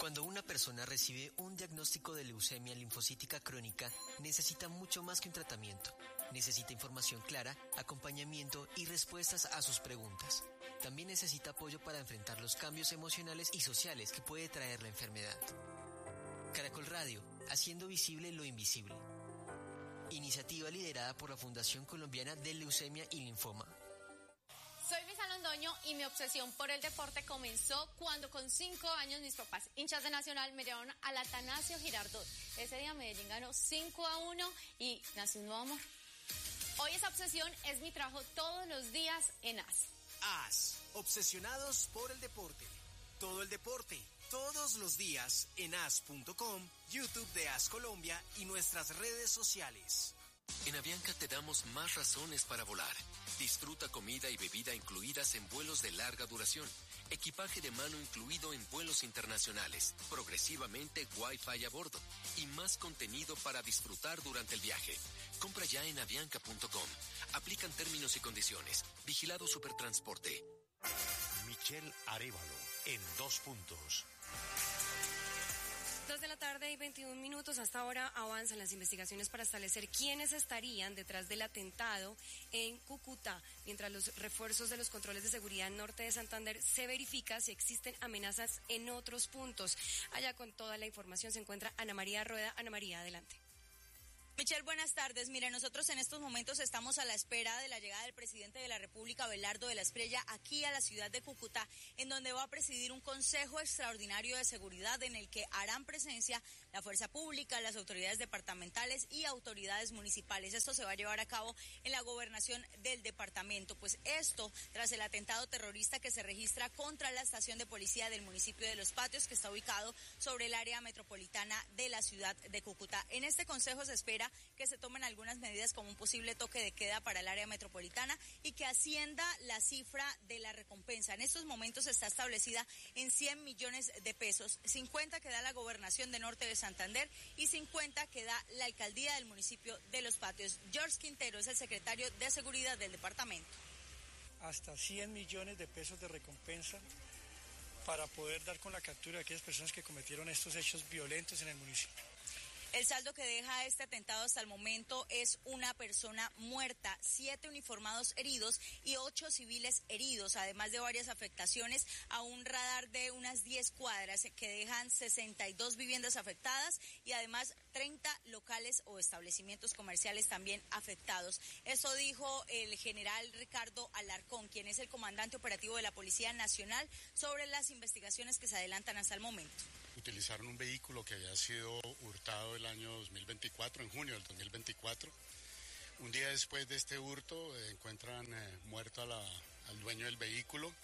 Cuando una persona recibe un diagnóstico de leucemia linfocítica crónica, necesita mucho más que un tratamiento. Necesita información clara, acompañamiento y respuestas a sus preguntas. También necesita apoyo para enfrentar los cambios emocionales y sociales que puede traer la enfermedad. Caracol Radio, haciendo visible lo invisible. Iniciativa liderada por la Fundación Colombiana de Leucemia y Linfoma. Soy Luisa Londoño y mi obsesión por el deporte comenzó cuando con 5 años mis papás, hinchas de Nacional, me llevaron al Atanasio Girardot. Ese día Medellín ganó 5-1 y nació un nuevo amor. Hoy esa obsesión es mi trabajo todos los días en AS. AS, obsesionados por el deporte. Todo el deporte, todos los días en as.com, YouTube de AS Colombia y nuestras redes sociales. En Avianca te damos más razones para volar. Disfruta comida y bebida incluidas en vuelos de larga duración. Equipaje de mano incluido en vuelos internacionales. Progresivamente Wi-Fi a bordo. Y más contenido para disfrutar durante el viaje. Compra ya en avianca.com. Aplican términos y condiciones. Vigilado Supertransporte. Michelle Arévalo en 2 puntos. 2 de la tarde y 21 minutos. Hasta ahora avanzan las investigaciones para establecer quiénes estarían detrás del atentado en Cúcuta, mientras los refuerzos de los controles de seguridad en norte de Santander se verifica si existen amenazas en otros puntos. Allá con toda la información se encuentra Ana María Rueda. Ana María, adelante. Michelle, buenas tardes. Mira, nosotros en estos momentos estamos a la espera de la llegada del presidente de la República, Abelardo de la Espriella, aquí a la ciudad de Cúcuta, en donde va a presidir un consejo extraordinario de seguridad en el que harán presencia la fuerza pública, las autoridades departamentales y autoridades municipales. Esto se va a llevar a cabo en la gobernación del departamento. Pues esto tras el atentado terrorista que se registra contra la estación de policía del municipio de Los Patios, que está ubicado sobre el área metropolitana de la ciudad de Cúcuta. En este consejo se espera que se tomen algunas medidas como un posible toque de queda para el área metropolitana y que ascienda la cifra de la recompensa. En estos momentos está establecida en 100 millones de pesos, 50 que da la gobernación de Norte de Santander y 50 que da la alcaldía del municipio de Los Patios. George Quintero es el secretario de Seguridad del departamento. Hasta 100 millones de pesos de recompensa para poder dar con la captura de aquellas personas que cometieron estos hechos violentos en el municipio. El saldo que deja este atentado hasta el momento es una persona muerta, 7 uniformados heridos y 8 civiles heridos, además de varias afectaciones a un radar de unas 10 cuadras que dejan 62 viviendas afectadas y además 30 locales o establecimientos comerciales también afectados. Eso dijo el general Ricardo Alarcón, quien es el comandante operativo de la Policía Nacional, sobre las investigaciones que se adelantan hasta el momento. Utilizaron un vehículo que había sido hurtado el año 2024, en junio del 2024. Un día después de este hurto encuentran muerto al dueño del vehículo.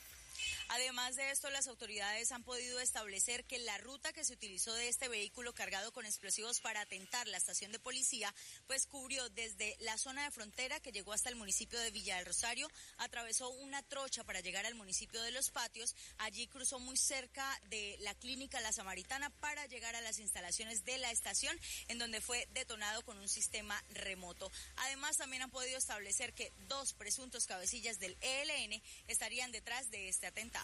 Además de esto, las autoridades han podido establecer que la ruta que se utilizó de este vehículo cargado con explosivos para atentar la estación de policía, pues cubrió desde la zona de frontera que llegó hasta el municipio de Villa del Rosario, atravesó una trocha para llegar al municipio de Los Patios, allí cruzó muy cerca de la clínica La Samaritana para llegar a las instalaciones de la estación, en donde fue detonado con un sistema remoto. Además, también han podido establecer que 2 presuntos cabecillas del ELN estarían detrás de este atentado.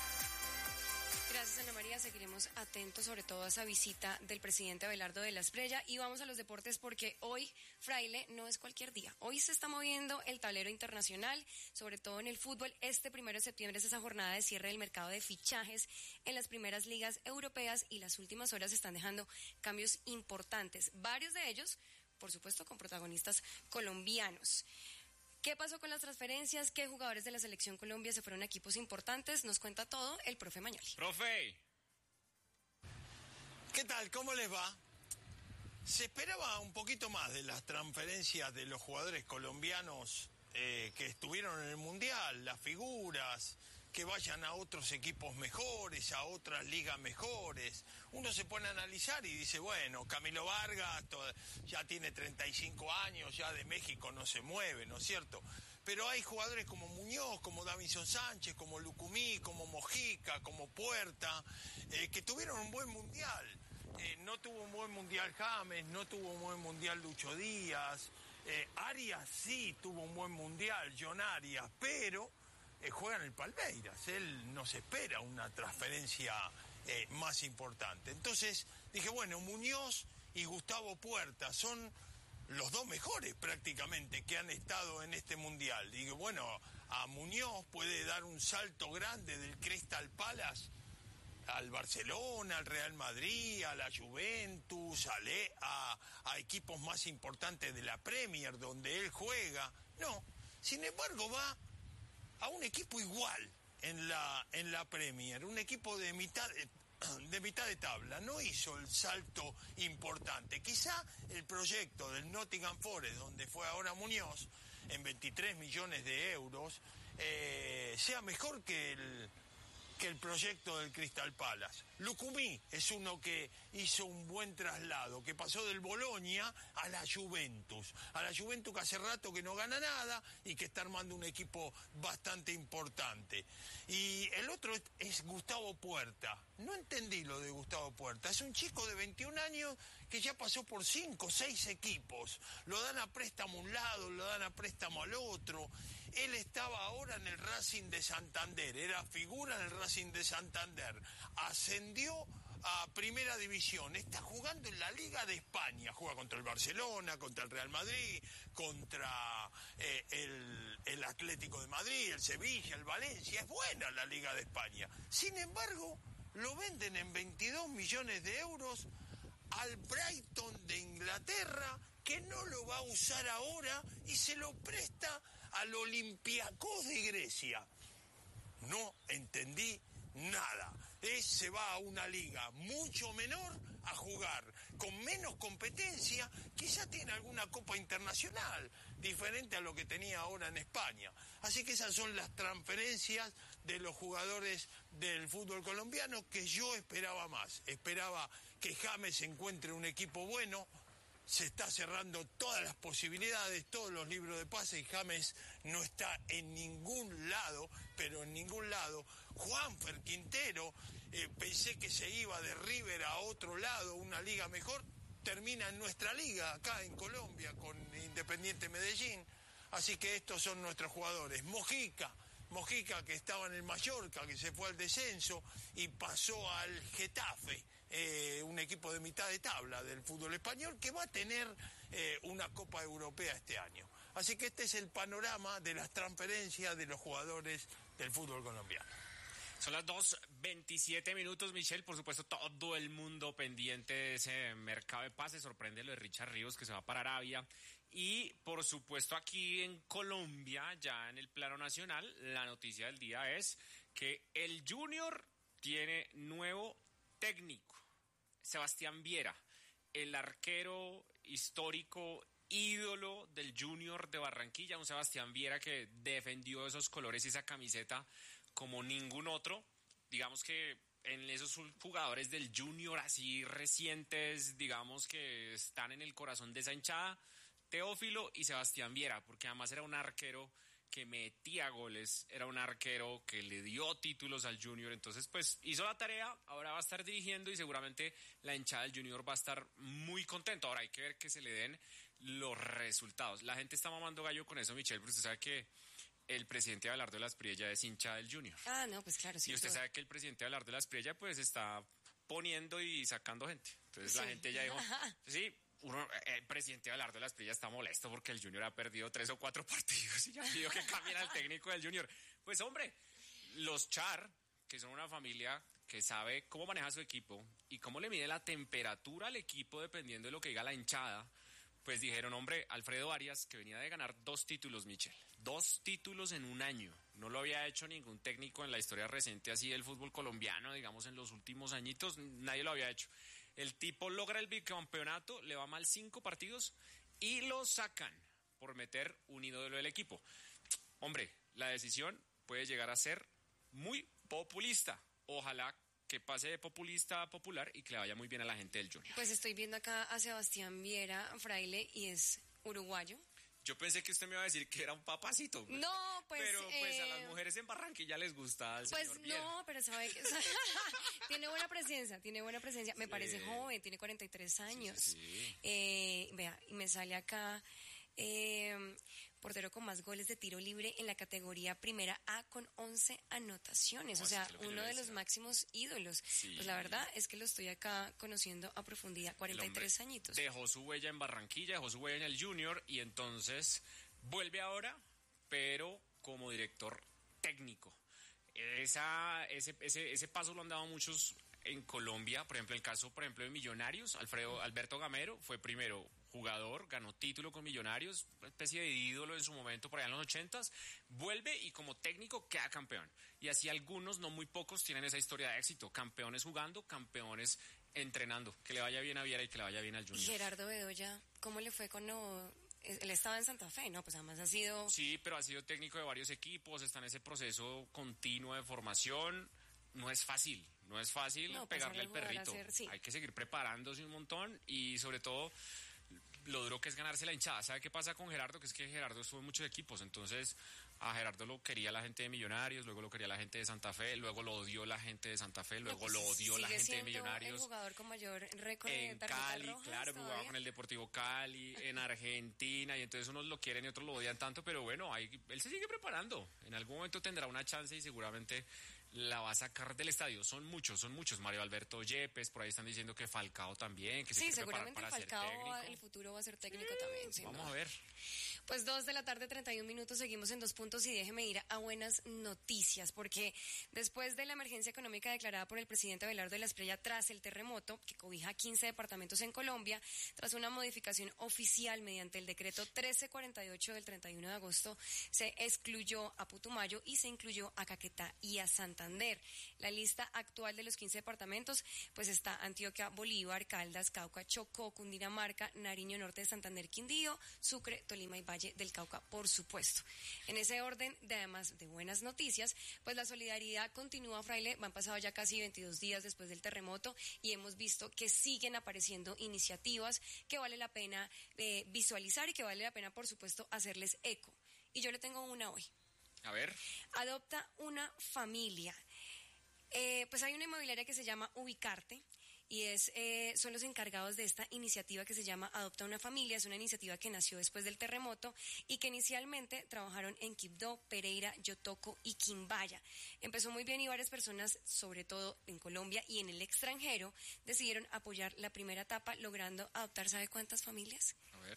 Gracias, Ana María. Seguiremos atentos sobre todo a esa visita del presidente Abelardo de la Espriella y vamos a los deportes porque hoy, Fraile, no es cualquier día. Hoy se está moviendo el tablero internacional, sobre todo en el fútbol. Este 1 de septiembre es esa jornada de cierre del mercado de fichajes en las primeras ligas europeas y las últimas horas están dejando cambios importantes. Varios de ellos, por supuesto, con protagonistas colombianos. ¿Qué pasó con las transferencias? ¿Qué jugadores de la Selección Colombia se fueron a equipos importantes? Nos cuenta todo el profe Mañoli. ¡Profe! ¿Qué tal? ¿Cómo les va? Se esperaba un poquito más de las transferencias de los jugadores colombianos que estuvieron en el Mundial, las figuras, que vayan a otros equipos mejores, a otras ligas mejores. Uno se pone a analizar y dice, bueno, Camilo Vargas ya tiene 35 años, ya de México no se mueve, ¿no es cierto? Pero hay jugadores como Muñoz, como Davinson Sánchez, como Lucumí, como Mojica, como Puerta, que tuvieron un buen Mundial. No tuvo un buen Mundial James, no tuvo un buen Mundial Lucho Díaz. Arias sí tuvo un buen Mundial, John Arias, pero juega en el Palmeiras. Él no se espera una transferencia más importante. Entonces dije, bueno, Muñoz y Gustavo Puerta son los dos mejores prácticamente que han estado en este mundial. Digo, bueno, a Muñoz puede dar un salto grande del Crystal Palace al Barcelona, al Real Madrid, a la Juventus, a equipos más importantes de la Premier, donde él juega. No, sin embargo va a un equipo igual en la Premier, un equipo de mitad de tabla. No hizo el salto importante. Quizá el proyecto del Nottingham Forest, donde fue ahora Muñoz, en 23 millones de euros, sea mejor que el proyecto del Crystal Palace. Lucumí es uno que hizo un buen traslado, que pasó del Bolonia a la Juventus que hace rato que no gana nada y que está armando un equipo bastante importante. Y el otro es Gustavo Puerta. No entendí lo de Gustavo Puerta. Es un chico de 21 años que ya pasó por 5 o 6 equipos. Lo dan a préstamo a un lado, lo dan a préstamo al otro. Él estaba ahora en el Racing de Santander, era figura en el Racing de Santander, ascendió a Primera División, está jugando en la Liga de España, juega contra el Barcelona, contra el Real Madrid, contra el Atlético de Madrid, el Sevilla, el Valencia, es buena la Liga de España. Sin embargo, lo venden en 22 millones de euros al Brighton de Inglaterra, que no lo va a usar ahora y se lo presta al Olympiacos de Grecia. No entendí nada. Se va a una liga mucho menor a jugar, con menos competencia, quizá tiene alguna copa internacional, diferente a lo que tenía ahora en España. Así que esas son las transferencias de los jugadores del fútbol colombiano que yo esperaba más. Esperaba que James encuentre un equipo bueno. Se está cerrando todas las posibilidades, todos los libros de pase, y James no está en ningún lado, pero en ningún lado. Juanfer Quintero, pensé que se iba de River a otro lado, una liga mejor, termina en nuestra liga, acá en Colombia, con Independiente Medellín. Así que estos son nuestros jugadores. Mojica, que estaba en el Mallorca, que se fue al descenso y pasó al Getafe. Un equipo de mitad de tabla del fútbol español que va a tener una Copa Europea este año. Así que este es el panorama de las transferencias de los jugadores del fútbol colombiano. Son las 2:27, Michelle. Por supuesto, todo el mundo pendiente de ese mercado de pases. Sorprende lo de Richard Ríos, que se va para Arabia. Y, por supuesto, aquí en Colombia, ya en el plano nacional, la noticia del día es que el Junior tiene nuevo técnico. Sebastián Viera, el arquero histórico, ídolo del Junior de Barranquilla, un Sebastián Viera que defendió esos colores y esa camiseta como ningún otro. Digamos que en esos jugadores del Junior así recientes, digamos que están en el corazón de esa hinchada, Teófilo y Sebastián Viera, porque además era un arquero que metía goles, era un arquero que le dio títulos al Junior. Entonces pues hizo la tarea, ahora va a estar dirigiendo y seguramente la hinchada del Junior va a estar muy contento. Ahora hay que ver que se le den los resultados. La gente está mamando gallo con eso, Michelle, porque usted sabe que el presidente Abelardo de la Espriella es hincha del Junior. Ah, no, pues claro, sí. Y usted sabe que el presidente Abelardo de la Espriella pues está poniendo y sacando gente. Entonces sí, la gente ya dijo, sí, el presidente Abelardo de la Espriella está molesto porque el Junior ha perdido 3 o 4 partidos y ya pidió que cambien al técnico del Junior. Pues hombre, los Char, que son una familia que sabe cómo maneja su equipo y cómo le mide la temperatura al equipo dependiendo de lo que diga la hinchada, pues dijeron, hombre, Alfredo Arias, que venía de ganar 2 títulos, Michel, 2 títulos en un año. No lo había hecho ningún técnico en la historia reciente así del fútbol colombiano, digamos en los últimos añitos, nadie lo había hecho. El tipo logra el bicampeonato, le va mal 5 partidos y lo sacan por meter un ídolo del equipo. Hombre, la decisión puede llegar a ser muy populista. Ojalá que pase de populista a popular y que le vaya muy bien a la gente del Junior. Pues estoy viendo acá a Sebastián Viera, Fraile, y es uruguayo. Yo pensé que usted me iba a decir que era un papacito. No, pues... Pero pues a las mujeres en Barranquilla les gusta al señor Viera. Pues no, pero sabe que tiene buena presencia. Me parece joven, tiene 43 años. Sí. Vea, y me sale acá... portero con más goles de tiro libre en la categoría Primera A con 11 anotaciones. O sea, uno de los máximos ídolos. Sí. Pues la verdad es que lo estoy acá conociendo a profundidad, 43 añitos. Dejó su huella en Barranquilla, dejó su huella en el Junior y entonces vuelve ahora, pero como director técnico. Ese paso lo han dado muchos en Colombia, por ejemplo, el caso, de Millonarios, Alberto Gamero fue primero jugador, ganó título con Millonarios, una especie de ídolo en su momento por allá en los 80s, vuelve y como técnico queda campeón. Y así algunos, no muy pocos, tienen esa historia de éxito, campeones jugando, campeones entrenando, que le vaya bien a Viera y que le vaya bien al Junior. Gerardo Bedoya, ¿cómo le fue cuando él estaba en Santa Fe? No, pues además ha sido... Sí, pero ha sido técnico de varios equipos, está en ese proceso continuo de formación. No es fácil pegarle al perrito. Sí. Hay que seguir preparándose un montón y sobre todo lo duro que es ganarse la hinchada. ¿Sabe qué pasa con Gerardo? Que es que Gerardo estuvo en muchos equipos, entonces a Gerardo lo quería la gente de Millonarios, luego lo quería la gente de Santa Fe, luego lo odió la gente de Santa Fe, luego lo odió la gente de Millonarios. El jugador con mayor récord en de Cali, rojas, claro, jugaba con el Deportivo Cali, en Argentina, y entonces unos lo quieren y otros lo odian tanto, pero bueno, él se sigue preparando. En algún momento tendrá una chance y seguramente la va a sacar del estadio. Son muchos. Mario Alberto Yepes, por ahí están diciendo que Falcao también, que se quiere preparar para ser técnico. Sí, seguramente Falcao el futuro va a ser técnico también. Sí, vamos a ver. Pues 2:31 p.m, seguimos en 2 puntos y déjeme ir a buenas noticias, porque después de la emergencia económica declarada por el presidente Abelardo de la Espriella tras el terremoto, que cobija 15 departamentos en Colombia, tras una modificación oficial mediante el decreto 1348 del 31 de agosto, se excluyó a Putumayo y se incluyó a Caquetá y a Santander. La lista actual de los 15 departamentos, pues está Antioquia, Bolívar, Caldas, Cauca, Chocó, Cundinamarca, Nariño Norte de Santander, Quindío, Sucre, Tolima y Valle del Cauca, por supuesto. En ese orden, además de buenas noticias, pues la solidaridad continúa, Fraile. Han pasado ya casi 22 días después del terremoto y hemos visto que siguen apareciendo iniciativas que vale la pena visualizar y que vale la pena, por supuesto, hacerles eco. Y yo le tengo una hoy. A ver. Adopta una familia. Pues hay una inmobiliaria que se llama Ubicarte y son los encargados de esta iniciativa que se llama Adopta una Familia. Es una iniciativa que nació después del terremoto y que inicialmente trabajaron en Quibdó, Pereira, Yotoco y Quimbaya. Empezó muy bien y varias personas, sobre todo en Colombia y en el extranjero, decidieron apoyar la primera etapa, logrando adoptar, ¿sabe cuántas familias?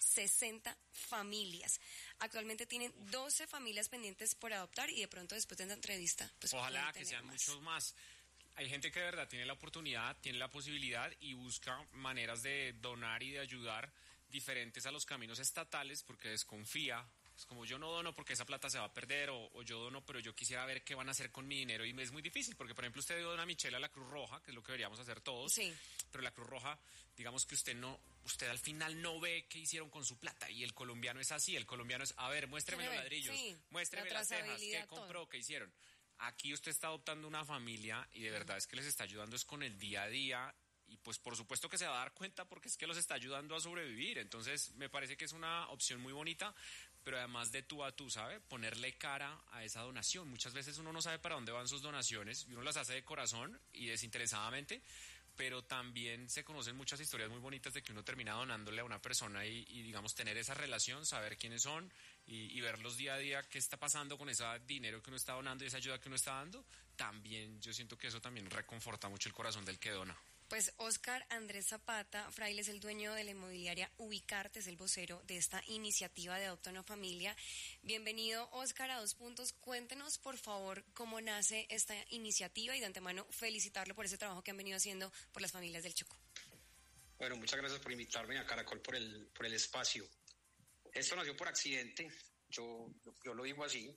60 familias. Actualmente tienen 12 familias pendientes por adoptar y de pronto después de esta entrevista, pues ojalá que sean muchos más. Hay gente que de verdad tiene la oportunidad, tiene la posibilidad y busca maneras de donar y de ayudar diferentes a los caminos estatales porque desconfía. Es como yo no dono porque esa plata se va a perder o yo dono pero yo quisiera ver qué van a hacer con mi dinero y es muy difícil porque por ejemplo usted dona a Michelle a la Cruz Roja, que es lo que deberíamos hacer todos, sí. Pero la Cruz Roja, digamos que usted al final no ve qué hicieron con su plata y el colombiano es así, el colombiano es, a ver, muéstreme los ladrillos, sí, muéstreme las cejas, qué compró, qué hicieron. Aquí usted está adoptando una familia y de verdad es que les está ayudando es con el día a día y pues por supuesto que se va a dar cuenta porque es que los está ayudando a sobrevivir. Entonces me parece que es una opción muy bonita, pero además de tú a tú, ¿sabe? Ponerle cara a esa donación. Muchas veces uno no sabe para dónde van sus donaciones y uno las hace de corazón y desinteresadamente, pero también se conocen muchas historias muy bonitas de que uno termina donándole a una persona y digamos, tener esa relación, saber quiénes son y verlos día a día, qué está pasando con ese dinero que uno está donando y esa ayuda que uno está dando. También yo siento que eso también reconforta mucho el corazón del que dona. Pues Óscar Andrés Zapata Fraile es el dueño de la inmobiliaria Ubicarte, es el vocero de esta iniciativa de Adopta una Familia. Bienvenido, Óscar, a 2 puntos. Cuéntenos, por favor, cómo nace esta iniciativa y de antemano felicitarlo por ese trabajo que han venido haciendo por las familias del Chocó. Bueno, muchas gracias por invitarme a Caracol por el espacio. Esto nació por accidente, yo lo digo así.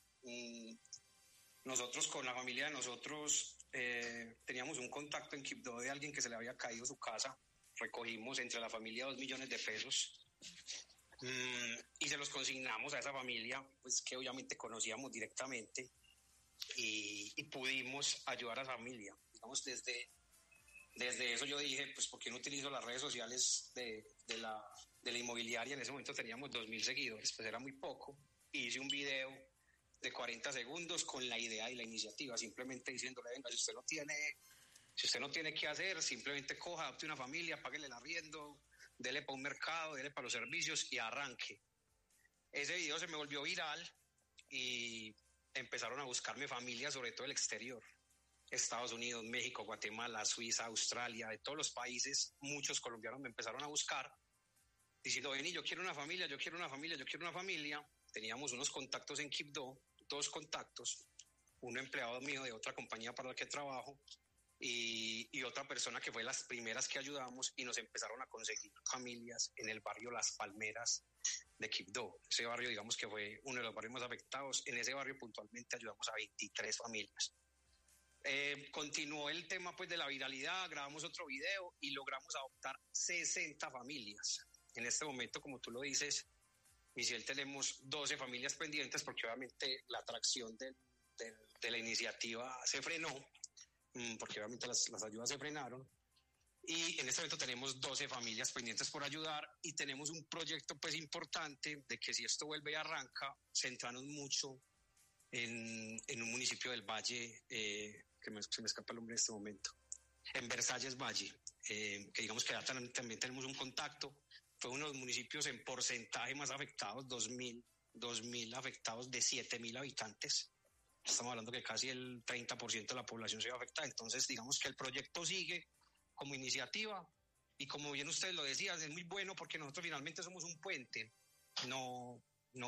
Nosotros con la familia de nosotros teníamos un contacto en Quibdó de alguien que se le había caído su casa. Recogimos entre la familia 2 millones de pesos y se los consignamos a esa familia, pues que obviamente conocíamos directamente y pudimos ayudar a la familia. Digamos, desde eso yo dije, pues ¿por qué no utilizo las redes sociales de la inmobiliaria? En ese momento teníamos 2.000 seguidores, pues era muy poco. Hice un video de 40 segundos con la idea y la iniciativa, simplemente diciéndole, venga, si usted no tiene qué hacer, simplemente coja, adopte una familia, páguele el arriendo, dele para un mercado, dele para los servicios y arranque. Ese video se me volvió viral y empezaron a buscarme familias, sobre todo del exterior. Estados Unidos, México, Guatemala, Suiza, Australia, de todos los países, muchos colombianos me empezaron a buscar diciendo, vení, yo quiero una familia, yo quiero una familia, yo quiero una familia. Teníamos unos contactos en Quibdó, 2 contactos, un empleado mío de otra compañía para la que trabajo y otra persona que fue las primeras que ayudamos, y nos empezaron a conseguir familias en el barrio Las Palmeras de Quibdó. Ese barrio, digamos que fue uno de los barrios más afectados. En ese barrio puntualmente ayudamos a 23 familias. Continuó el tema pues de la viralidad, grabamos otro video y logramos adoptar 60 familias. En este momento, como tú lo dices, Michelle, tenemos 12 familias pendientes porque obviamente la atracción de la iniciativa se frenó, porque obviamente las ayudas se frenaron. Y en este momento tenemos 12 familias pendientes por ayudar y tenemos un proyecto pues importante de que si esto vuelve y arranca, centrarnos mucho en un municipio del Valle, se me escapa el nombre en este momento, en Versalles Valle, que digamos que ya también tenemos un contacto. Fue uno de los municipios en porcentaje más afectados, 2.000 afectados de 7.000 habitantes. Estamos hablando que casi el 30% de la población se va a afectar. Entonces, digamos que el proyecto sigue como iniciativa y como bien ustedes lo decían, es muy bueno porque nosotros finalmente somos un puente. No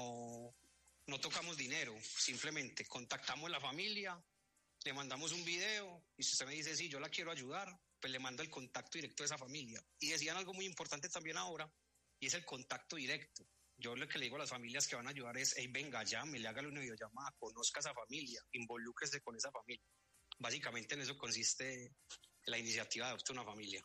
tocamos dinero, simplemente contactamos a la familia, le mandamos un video y si usted me dice, sí, yo la quiero ayudar, pues le mando el contacto directo de esa familia. Y decían algo muy importante también ahora, y es el contacto directo. Yo lo que le digo a las familias que van a ayudar es, hey, venga, llame, le hágale una videollamada, conozca a esa familia, involúquese con esa familia. Básicamente en eso consiste la iniciativa de Adopta una Familia.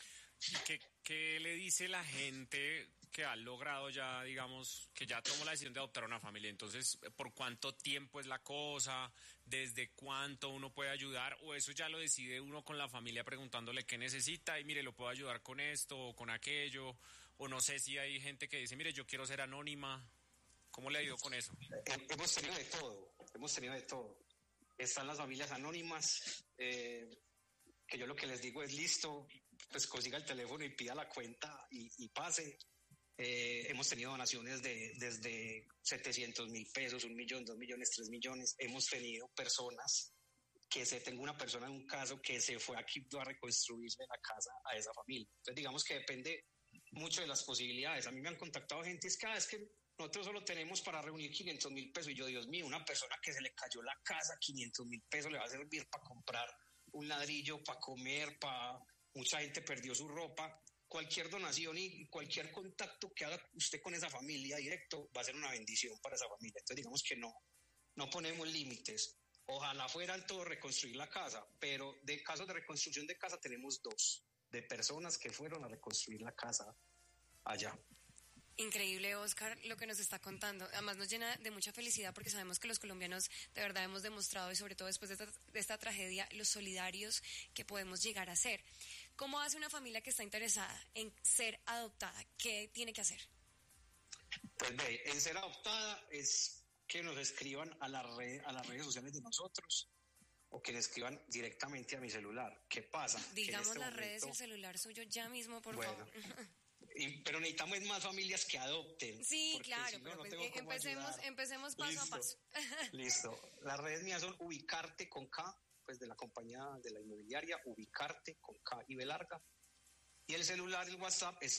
¿Qué le dice la gente que ha logrado ya, digamos, que ya tomó la decisión de adoptar una familia? Entonces, ¿por cuánto tiempo es la cosa? ¿Desde cuánto uno puede ayudar? ¿O eso ya lo decide uno con la familia preguntándole qué necesita? Y mire, ¿lo puedo ayudar con esto o con aquello? O no sé si hay gente que dice, mire, yo quiero ser anónima. ¿Cómo le ha ido con eso? Hemos tenido de todo. Están las familias anónimas, que yo lo que les digo es, listo, pues consiga el teléfono y pida la cuenta y pase. Hemos tenido donaciones desde 700,000 pesos, 1 millón, 2 millones, 3 millones. Hemos tenido personas tengo una persona en un caso que se fue a Quibdó a reconstruirle la casa a esa familia. Entonces digamos que depende mucho de las posibilidades. A mí me han contactado gente, es que nosotros solo tenemos para reunir 500,000 pesos. Y yo, Dios mío, una persona que se le cayó la casa, 500,000 pesos le va a servir para comprar un ladrillo, para comer, mucha gente perdió su ropa. Cualquier donación y cualquier contacto que haga usted con esa familia directo va a ser una bendición para esa familia. Entonces digamos que no ponemos límites. Ojalá fueran todos reconstruir la casa, pero de casos de reconstrucción de casa tenemos 2, de personas que fueron a reconstruir la casa allá. Increíble, Oscar, lo que nos está contando. Además nos llena de mucha felicidad porque sabemos que los colombianos de verdad hemos demostrado, y sobre todo después de esta tragedia, los solidarios que podemos llegar a ser. ¿Cómo hace una familia que está interesada en ser adoptada? ¿Qué tiene que hacer? Pues ve, en ser adoptada es que nos escriban a las redes sociales de nosotros o que le escriban directamente a mi celular. ¿Qué pasa? Digamos las redes y el celular suyo ya mismo, por favor. Pero necesitamos más familias que adopten. Sí, claro, pero empecemos paso a paso. Listo. Las redes mías son Ubicarte con K, pues de la compañía de la inmobiliaria, Ubicarte con K y B larga. Y el celular, el WhatsApp es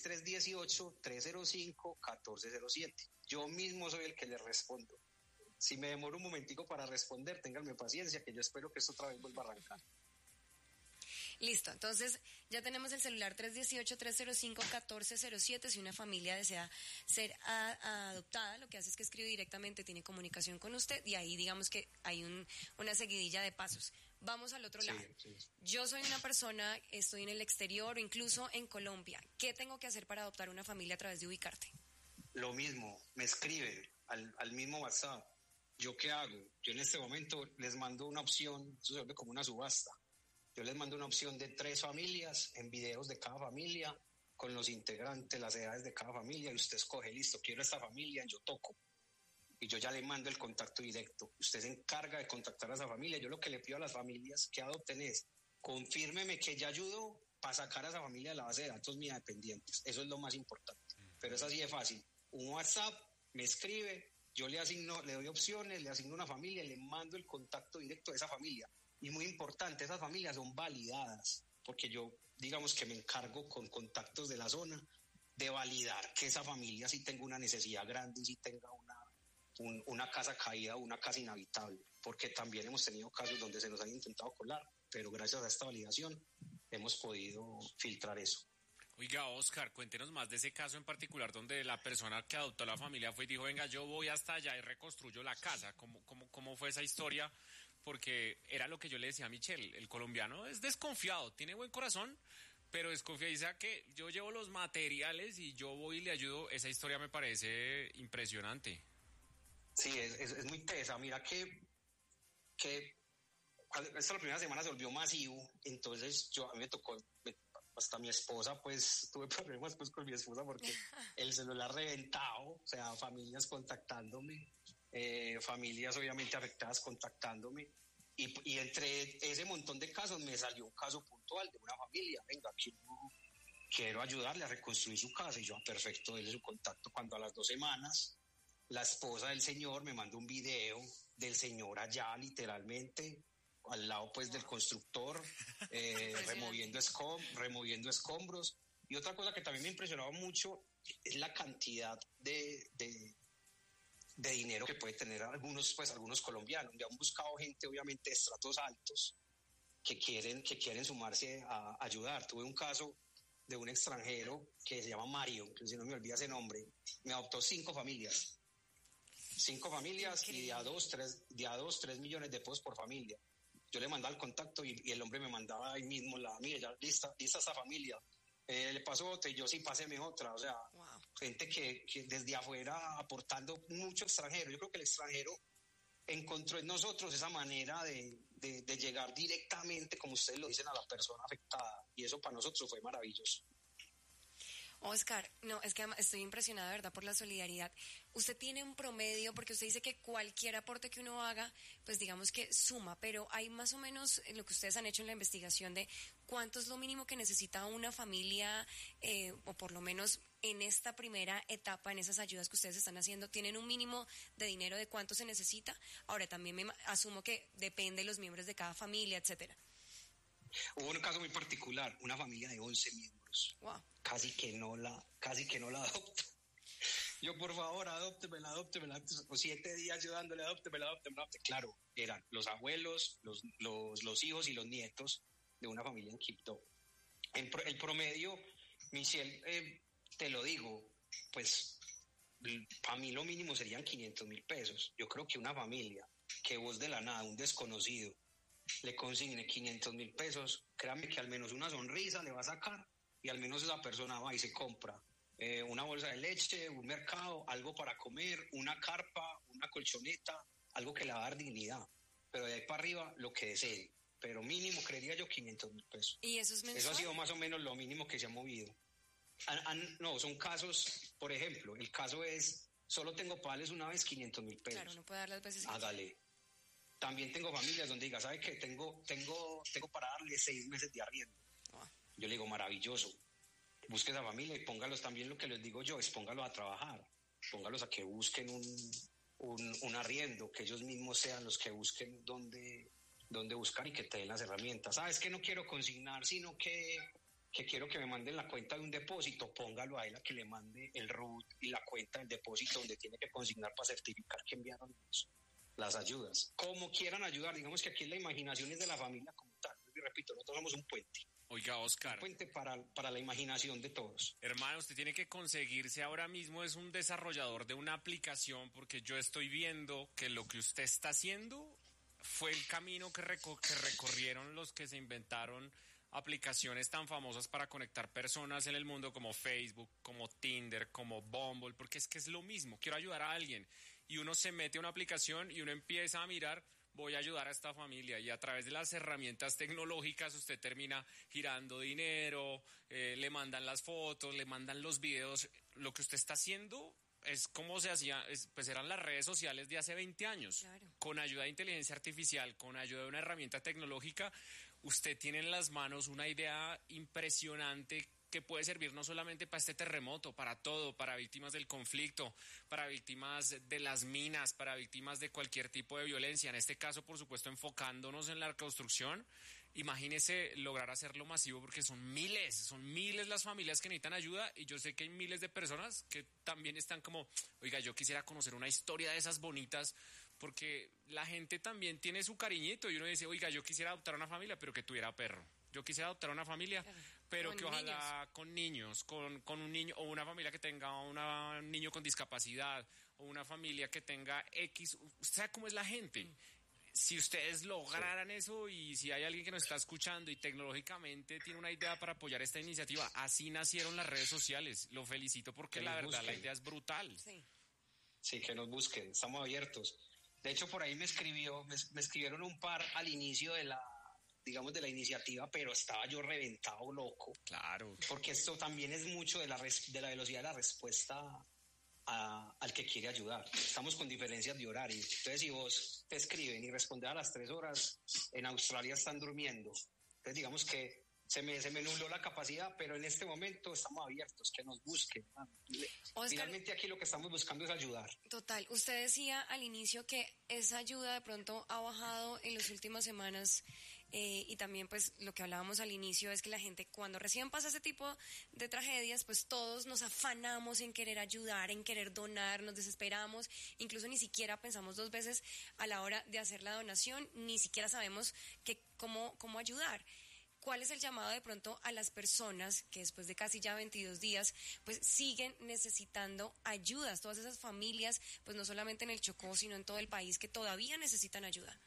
318-305-1407. Yo mismo soy el que le respondo. Si me demoro un momentico para responder, ténganme paciencia, que yo espero que esto otra vez vuelva a arrancar. Listo, entonces ya tenemos el celular 318-305-1407. Si una familia desea ser adoptada, lo que hace es que escribe directamente, tiene comunicación con usted y ahí digamos que hay una seguidilla de pasos. Vamos al otro lado. Sí. Yo soy una persona, estoy en el exterior o incluso en Colombia. ¿Qué tengo que hacer para adoptar una familia a través de Ubicarte? Lo mismo, me escriben al mismo WhatsApp. ¿Yo qué hago? Yo en este momento les mando una opción, eso se vuelve como una subasta. Yo les mando una opción de 3 familias, en videos de cada familia, con los integrantes, las edades de cada familia, y usted escoge, listo, quiero esta familia, yo toco. Y yo ya le mando el contacto directo. Usted se encarga de contactar a esa familia. Yo lo que le pido a las familias que adopten es, confírmeme que ya ayudó para sacar a esa familia de la base de datos mía dependientes. Eso es lo más importante. Pero es así de fácil. Un WhatsApp, me escribe, yo le doy opciones, le asigno una familia, le mando el contacto directo de esa familia. Y muy importante, esas familias son validadas, porque yo, digamos que me encargo con contactos de la zona de validar que esa familia sí tenga una necesidad grande y sí tenga una casa caída o una casa inhabitable, porque también hemos tenido casos donde se nos han intentado colar, pero gracias a esta validación hemos podido filtrar eso. Oiga, Oscar, cuéntenos más de ese caso en particular donde la persona que adoptó a la familia fue y dijo, venga, yo voy hasta allá y reconstruyo la casa. ¿Cómo fue esa historia? Porque era lo que yo le decía a Michelle, el colombiano es desconfiado, tiene buen corazón, pero desconfía y dice que yo llevo los materiales y yo voy y le ayudo. Esa historia me parece impresionante. Sí, es muy tesa. Mira que esta la primera semana se volvió masivo, entonces a mí me tocó, hasta mi esposa, pues tuve problemas pues con mi esposa porque el celular reventado, o sea, familias contactándome, familias obviamente afectadas contactándome, y entre ese montón de casos me salió un caso puntual de una familia, venga, quiero ayudarle a reconstruir su casa, y yo, perfecto, déle su contacto. Cuando a las 2 semanas la esposa del señor me mandó un video del señor allá literalmente al lado pues del constructor, removiendo escombros. Y otra cosa que también me impresionaba mucho es la cantidad de dinero que puede tener algunos colombianos. Ya han buscado gente obviamente de estratos altos que quieren sumarse a ayudar. Tuve un caso de un extranjero que se llama Mario, que si no me olvida ese nombre, me adoptó 5 familias. 5 familias y de a 2, 3 millones de pesos por familia. Yo le mandaba el contacto y el hombre me mandaba ahí mismo mire, ya lista esta familia. Le paso otra y yo sí, páseme otra. O sea, wow. Gente que desde afuera aportando mucho extranjero. Yo creo que el extranjero encontró en nosotros esa manera de llegar directamente, como ustedes lo dicen, a la persona afectada. Y eso para nosotros fue maravilloso. Oscar, no, es que estoy impresionada, ¿verdad?, por la solidaridad. Usted tiene un promedio, porque usted dice que cualquier aporte que uno haga, pues digamos que suma, pero hay más o menos lo que ustedes han hecho en la investigación de cuánto es lo mínimo que necesita una familia, o por lo menos en esta primera etapa, en esas ayudas que ustedes están haciendo, ¿tienen un mínimo de dinero de cuánto se necesita? Ahora, también me asumo que depende de los miembros de cada familia, etcétera. Hubo un caso muy particular, una familia de 11 miembros. Wow. Casi que no la adopto. Yo, por favor, adóptemela. 7 días yo dándole, adóptemela. Claro, eran los abuelos, los hijos y los nietos de una familia en Quibdó. El promedio, Michelle, te lo digo, pues para mí lo mínimo serían 500,000 pesos. Yo creo que una familia que vos de la nada, un desconocido, le consigne 500,000 pesos, créame que al menos una sonrisa le va a sacar y al menos esa persona va y se compra una bolsa de leche, un mercado, algo para comer, una carpa, una colchoneta, algo que le va a dar dignidad. Pero de ahí para arriba, lo que desee. Pero mínimo, creería yo, 500,000 pesos. ¿Y eso es mensual? Eso ha sido más o menos lo mínimo que se ha movido. No, son casos, por ejemplo, el caso es, solo tengo para darles una vez 500,000 pesos. Claro, no puede dar las veces. Hágale. También tengo familias donde diga, ¿sabe qué? Tengo para darle 6 meses de arriendo. Yo le digo, maravilloso. Busque esa familia y póngalos también, lo que les digo yo, es póngalos a trabajar. Póngalos a que busquen un arriendo, que ellos mismos sean los que busquen dónde buscar y que te den las herramientas. ¿Sabes que no quiero consignar, sino que quiero que me manden la cuenta de un depósito? Póngalo a él a que le mande el RUT y la cuenta del depósito donde tiene que consignar para certificar que enviaron las ayudas. Como quieran ayudar, digamos que aquí la imaginación es de la familia como tal. Y repito, nosotros somos un puente. Oiga, Oscar. Un puente para la imaginación de todos. Hermano, usted tiene que conseguirse ahora mismo, es un desarrollador de una aplicación, porque yo estoy viendo que lo que usted está haciendo fue el camino que recorrieron los que se inventaron aplicaciones tan famosas para conectar personas en el mundo como Facebook, como Tinder, como Bumble, porque es que es lo mismo. Quiero ayudar a alguien y uno se mete a una aplicación y uno empieza a mirar, voy a ayudar a esta familia, y a través de las herramientas tecnológicas usted termina girando dinero, le mandan las fotos, le mandan los videos. Lo que usted está haciendo es como se hacía, pues eran las redes sociales de hace 20 años. Claro. Con ayuda de inteligencia artificial, con ayuda de una herramienta tecnológica, usted tiene en las manos una idea impresionante que puede servir no solamente para este terremoto, para todo, para víctimas del conflicto, para víctimas de las minas, para víctimas de cualquier tipo de violencia. En este caso, por supuesto, enfocándonos en la reconstrucción. Imagínese lograr hacerlo masivo porque son miles las familias que necesitan ayuda y yo sé que hay miles de personas que también están como, oiga, yo quisiera conocer una historia de esas bonitas porque la gente también tiene su cariñito y uno dice, oiga, yo quisiera adoptar una familia pero que tuviera perro. Yo quisiera adoptar una familia, pero que ojalá con niños, con un niño o una familia que tenga un niño con discapacidad o una familia que tenga X, usted sabe cómo es la gente. Si ustedes lograran eso y si hay alguien que nos está escuchando y tecnológicamente tiene una idea para apoyar esta iniciativa, así nacieron las redes sociales. Lo felicito porque la verdad la idea es brutal. Sí, que nos busquen, estamos abiertos. De hecho, por ahí me escribieron un par al inicio de la iniciativa, pero estaba yo reventado loco. Claro. Porque esto también es mucho de la velocidad de la respuesta al que quiere ayudar. Estamos con diferencias de horario. Entonces, si vos te escriben y respondes a las 3 horas, en Australia están durmiendo. Entonces, digamos que se me nubló la capacidad, pero en este momento estamos abiertos, que nos busquen. Oscar, finalmente aquí lo que estamos buscando es ayudar. Total. Usted decía al inicio que esa ayuda de pronto ha bajado en las últimas semanas. Y también pues lo que hablábamos al inicio es que la gente cuando recién pasa ese tipo de tragedias pues todos nos afanamos en querer ayudar, en querer donar, nos desesperamos, incluso ni siquiera pensamos 2 veces a la hora de hacer la donación, ni siquiera sabemos cómo ayudar. ¿Cuál es el llamado de pronto a las personas que después de casi ya 22 días pues siguen necesitando ayudas, todas esas familias pues no solamente en el Chocó sino en todo el país que todavía necesitan ayuda?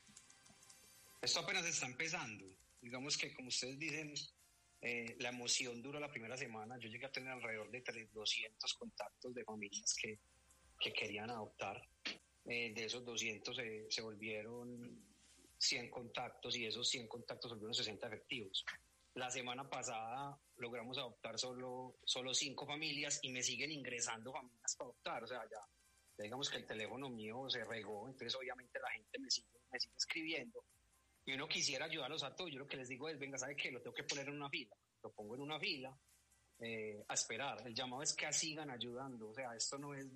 Esto apenas está empezando. Digamos que, como ustedes dicen, la emoción duró la primera semana. Yo llegué a tener alrededor de 200 contactos de familias que querían adoptar. De esos 200 se volvieron 100 contactos y esos 100 contactos volvieron 60 efectivos. La semana pasada logramos adoptar solo 5 familias y me siguen ingresando familias para adoptar. O sea, ya digamos que el teléfono mío se regó, entonces obviamente la gente me sigue escribiendo. Y uno quisiera ayudarlos a todos. Yo lo que les digo es, venga, ¿sabe qué? Lo tengo que poner en una fila. Lo pongo en una fila a esperar. El llamado es que sigan ayudando. O sea, esto no es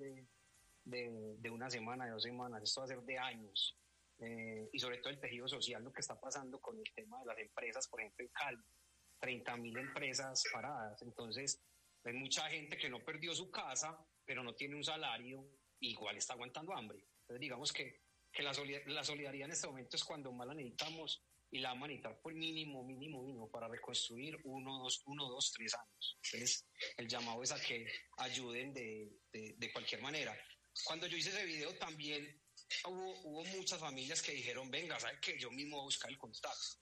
de una semana, de 2 semanas. Esto va a ser de años. Y sobre todo el tejido social, lo que está pasando con el tema de las empresas, por ejemplo, en Cali. 30.000 empresas paradas. Entonces, hay mucha gente que no perdió su casa, pero no tiene un salario, igual está aguantando hambre. Entonces, digamos que la solidaridad en este momento es cuando más la necesitamos y la vamos a necesitar por mínimo para reconstruir 1, 2, 3 años. Entonces, el llamado es a que ayuden de cualquier manera. Cuando yo hice ese video también hubo muchas familias que dijeron, venga, ¿sabes qué? Yo mismo voy a buscar el contacto.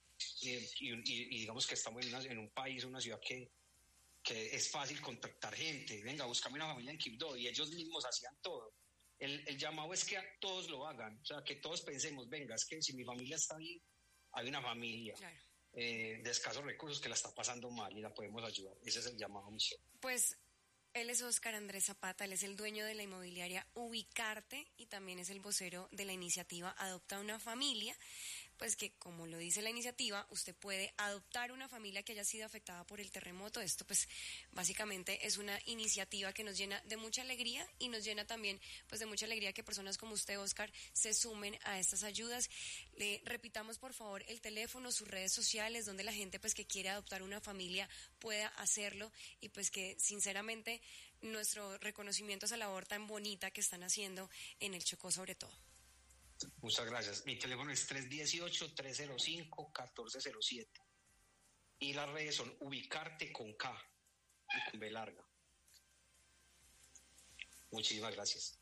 Y digamos que estamos en un país, una ciudad que es fácil contactar gente. Venga, búscame una familia en Quibdó, y ellos mismos hacían todo. El llamado es que todos lo hagan, o sea, que todos pensemos, venga, es que si mi familia está bien, hay una familia de escasos recursos que la está pasando mal y la podemos ayudar. Ese es el llamado, Michelle. Pues él es Óscar Andrés Zapata, él es el dueño de la inmobiliaria Ubicarte y también es el vocero de la iniciativa Adopta una Familia. Pues que, como lo dice la iniciativa, usted puede adoptar una familia que haya sido afectada por el terremoto. Esto pues básicamente es una iniciativa que nos llena de mucha alegría y nos llena también pues de mucha alegría que personas como usted, Óscar, se sumen a estas ayudas. Le repitamos por favor el teléfono, sus redes sociales, donde la gente pues que quiere adoptar una familia pueda hacerlo y pues que sinceramente nuestro reconocimiento a esa labor tan bonita que están haciendo en el Chocó sobre todo. Muchas gracias. Mi teléfono es 318-305-1407. Y las redes son Ubicarte con K y con B larga. Muchísimas gracias.